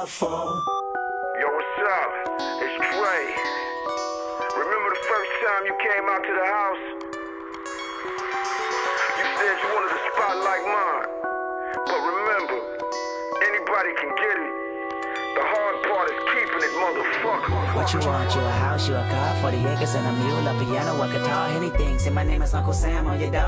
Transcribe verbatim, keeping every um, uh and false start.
up for? Yo, what's up? It's Trey. Remember the first time you came out to the house? You said you wanted a spot like mine. But remember, anybody can get it. The hard part is keeping it, motherfucker. What you want? You a house, you a car, forty acres and a mule, a piano, a guitar, anything. Say my name is Uncle Sam on your dog.